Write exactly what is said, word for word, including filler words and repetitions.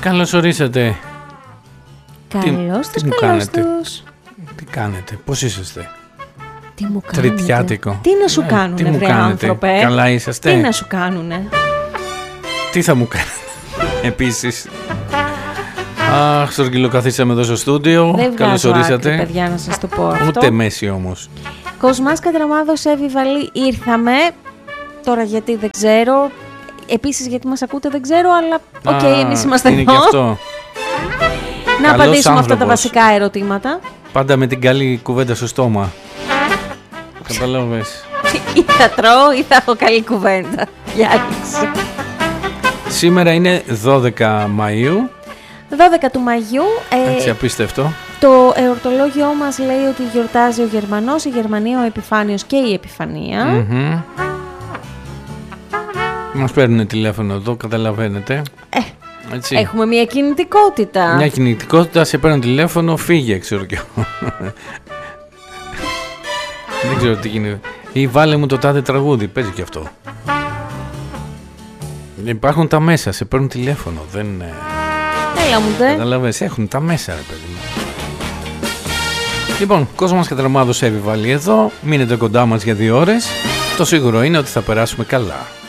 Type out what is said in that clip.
Καλώς ορίσατε. Καλώς τους, καλώς τους. Τι κάνετε, πώς είσαστε? Τι μου κάνετε? Τριτιάτικο. Τι να σου ε, κάνουνε, βρε άνθρωπε? Καλά είσαστε? Τι να σου κάνουνε? Τι θα μου κάνετε επίσης? Αχ, στρογγυλοκαθίσαμε εδώ στο στούντιο. Καλώς ορίσατε. Άκρη, παιδιά, να σας το πω αυτό. Ούτε μέση όμως. Κοσμάς Κατραμάδος, Εύη Βαλή, ήρθαμε. Τώρα γιατί δεν ξέρω. Επίσης γιατί μας ακούτε δεν ξέρω, αλλά οκ, okay, εμείς είμαστε είναι εδώ. Και αυτό. Να Καλός απαντήσουμε άνθρωπος. αυτά τα βασικά ερωτήματα. Πάντα με την καλή κουβέντα στο στόμα. Καταλάβες. Ή θα τρώω ή θα έχω καλή κουβέντα. Διάλεξη. Σήμερα είναι δώδεκα Μαΐου. δώδεκα του Μαγιού. Ε, Έτσι απίστευτο. Το εορτολόγιο μας λέει ότι γιορτάζει ο Γερμανός, η Γερμανία, ο Επιφάνιος και η Επιφανία. Mm-hmm. Μας παίρνουν τηλέφωνο εδώ, καταλαβαίνετε. Ε, Έτσι. Έχουμε μια κινητικότητα. Μια κινητικότητα, σε παίρνουν τηλέφωνο, φύγε, ξέρω κι εγώ. Δεν ξέρω τι γίνεται. Ή βάλε μου το τάδε τραγούδι, παίζει κι αυτό. Υπάρχουν τα μέσα, σε παίρνουν τηλέφωνο, δεν... Έλα μου δε. Καταλαβαίνεις, έχουν τα μέσα, ρε παιδί μου. Λοιπόν, Κόσμος Κατραμάδος Εύη Βαλή εδώ. Μείνετε κοντά μας για δύο ώρες. Το σίγουρο είναι ότι θα περάσουμε καλά.